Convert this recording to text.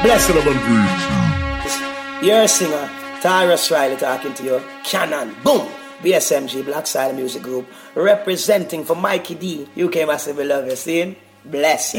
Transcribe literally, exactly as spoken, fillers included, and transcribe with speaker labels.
Speaker 1: Blessed of a
Speaker 2: You're a singer, Tyrus Riley talking to you. Canon, boom! B S M G, Black Side Music Group, representing for Mikey D. U K Massive Love, you see? Bless.